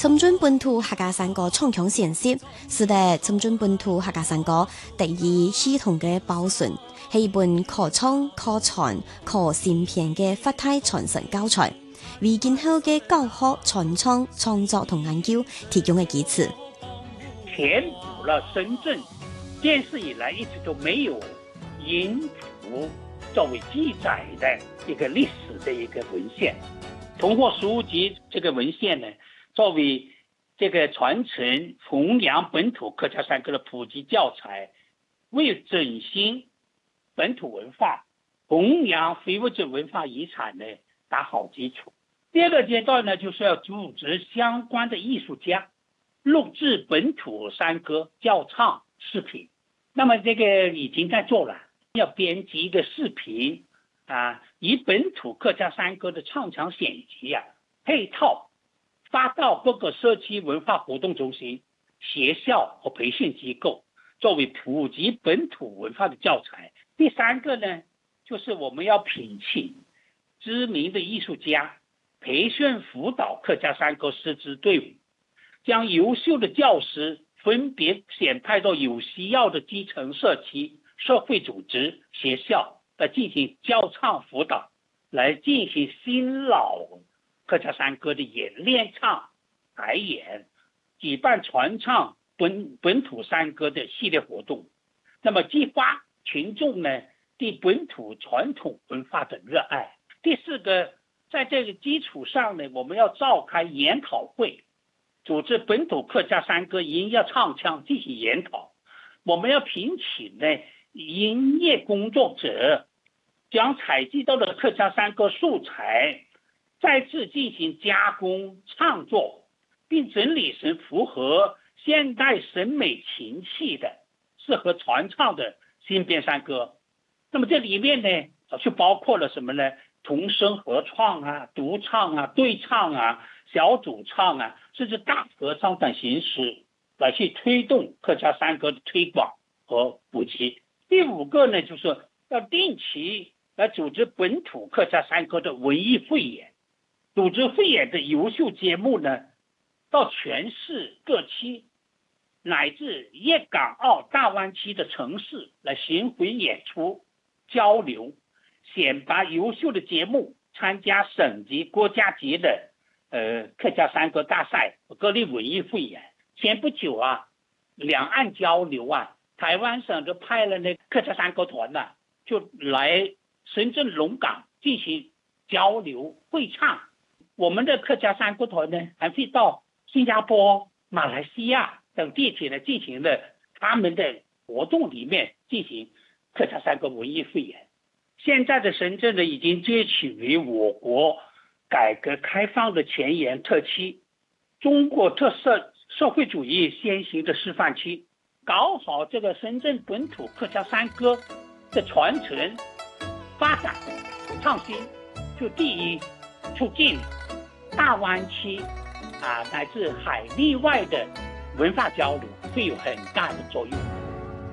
深圳本土客家山歌唱腔显示，使得深圳本土客家山歌得以系统嘅保存，係一本可唱、可傳、可善片嘅發態傳承教材，為今後嘅教學、傳唱、創作同研究提供嘅基礎。 填補了深圳建設以來一直都沒有音符作為記載的一個歷史的一個文獻，通過書籍這個文獻呢，作為這個傳承弘揚本土客家山歌的普及教材，為振興本土文化、弘揚非物質文化遺產呢打好基礎。第二個階段呢，就是要組織相關的藝術家錄製本土山歌教唱視頻。那麼這個已經在做了，要編輯一個視頻以本土客家山歌的唱腔選集配套發到各個社區文化活動中心、學校和培訓機構，作為普及本土文化的教材。第三個呢，就是我們要聘請知名的藝術家，培訓輔導客家山歌師資隊伍，將優秀的教師分別選派到有需要的基層社區、社會組織、學校來進行教唱輔導，來進行新老客家山歌的演練唱、排演，舉辦傳唱本土山歌的系列活動，那麼激發群眾呢對本土傳統文化的熱愛。第四個，在這個基礎上呢，我們要召開研討會，組織本土客家山歌音樂唱腔進行研討。我們要聘請呢音樂工作者，將採集到的客家山歌素材再次進行加工創作，並整理成符合現代審美情趣的適合傳唱的新編山歌。那麼這裡面呢就包括了什麼呢？童聲合唱獨唱對唱小組唱甚至大合唱等形式來去推動客家山歌的推廣和普及。第五個呢，就是要定期來組織本土客家山歌的文藝匯演，組織匯演的優秀節目呢，到全市各區乃至粵港澳大灣區的城市來巡迴演出交流，選拔優秀的節目參加省級、國家級的客家山歌大賽和各類文藝匯演。前不久兩岸交流台灣省就派了那客家山歌團就來深圳龍崗進行交流會唱。我們的客家山歌團呢，還會到新加坡、馬來西亞等地區呢進行了他們的活動裡面進行客家山歌文藝匯演。現在的深圳呢，已經崛起為我國改革開放的前沿特區，中國特色社會主義先行的示範區，搞好這個深圳本土客家山歌的傳承、發展、創新，就第一促進大灣區乃至海內外的文化交流，會有很大的作用。